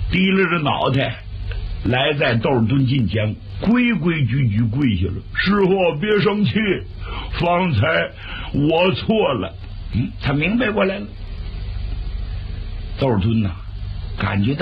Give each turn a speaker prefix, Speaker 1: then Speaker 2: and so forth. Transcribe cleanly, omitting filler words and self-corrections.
Speaker 1: 低了着脑袋来在窦尔敦近前，规规矩矩跪下了。师傅别生气，方才我错了。他明白过来了。窦尔敦呐，感觉到